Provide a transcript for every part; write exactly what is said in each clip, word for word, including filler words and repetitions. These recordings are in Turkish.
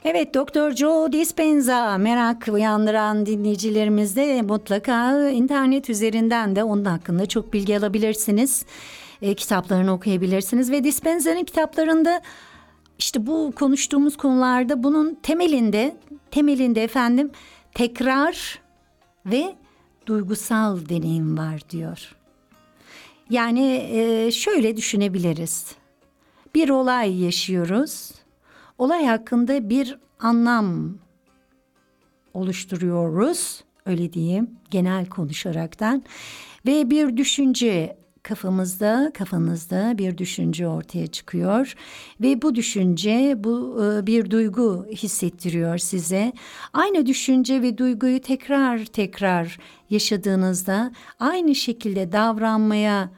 Evet, Doktor Joe Dispenza merak uyandıran dinleyicilerimiz de mutlaka internet üzerinden de onun hakkında çok bilgi alabilirsiniz. E, kitaplarını okuyabilirsiniz ve Dispenza'nın kitaplarında işte bu konuştuğumuz konularda bunun temelinde temelinde efendim tekrar ve duygusal deneyim var diyor. Yani e, şöyle düşünebiliriz. Bir olay yaşıyoruz. Olay hakkında bir anlam oluşturuyoruz, öyle diyeyim, genel konuşaraktan ve bir düşünce kafamızda, kafanızda bir düşünce ortaya çıkıyor ve bu düşünce bu bir duygu hissettiriyor size. Aynı düşünce ve duyguyu tekrar tekrar yaşadığınızda aynı şekilde davranmaya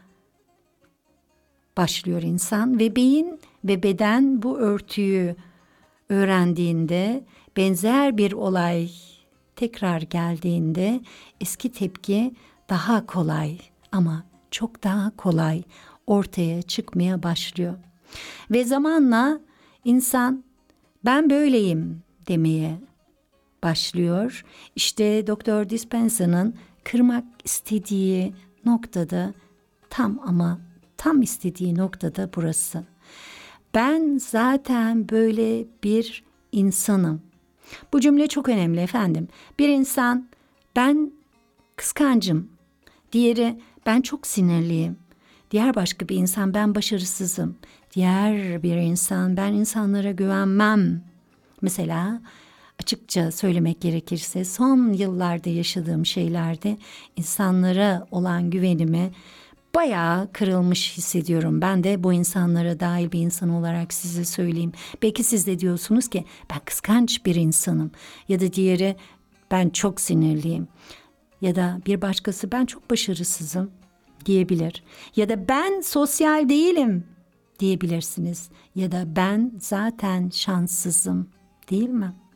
başlıyor insan ve beyin ve beden bu örtüyü öğrendiğinde, benzer bir olay tekrar geldiğinde eski tepki daha kolay ama çok daha kolay ortaya çıkmaya başlıyor. Ve zamanla insan ben böyleyim demeye başlıyor. İşte Doktor Dispenza'nın kırmak istediği noktada tam ama tam istediği noktada burası. Ben zaten böyle bir insanım. Bu cümle çok önemli efendim. Bir insan ben kıskancım. Diğeri ben çok sinirliyim. Diğer başka bir insan ben başarısızım. Diğer bir insan ben insanlara güvenmem. Mesela açıkça söylemek gerekirse son yıllarda yaşadığım şeylerde insanlara olan güvenimi bayağı kırılmış hissediyorum. Ben de bu insanlara dahil bir insan olarak size söyleyeyim. Belki siz de diyorsunuz ki ben kıskanç bir insanım. Ya da diğeri ben çok sinirliyim. Ya da bir başkası ben çok başarısızım diyebilir. Ya da ben sosyal değilim diyebilirsiniz. Ya da ben zaten şanssızım, değil mi?